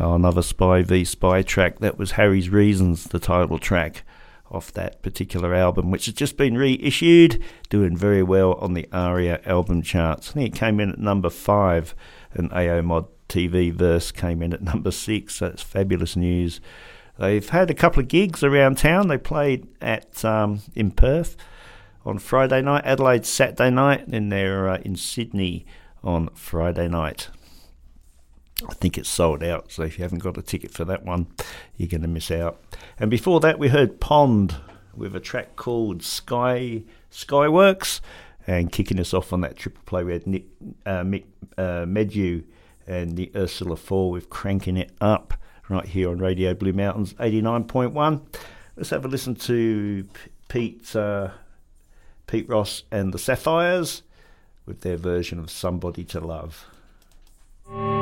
Oh, another Spy v Spy track. That was Harry's Reasons, the title track off that particular album, which has just been reissued, doing very well on the ARIA album charts. I think it came in at number 5, and AO Mod TV Verse came in at number 6. That's fabulous news. They've had a couple of gigs around town. They played at in Perth on Friday night, Adelaide Saturday night, and they're in Sydney on Friday night. I think it's sold out, so if you haven't got a ticket for that one, you're going to miss out. And before that, we heard Pond with a track called Skyworks, and kicking us off on that triple play, we had Mick Medju and the Ursula 4 with Cranking It Up, right here on Radio Blue Mountains 89.1. Let's have a listen to Pete Ross and the Sapphires with their version of Somebody to Love.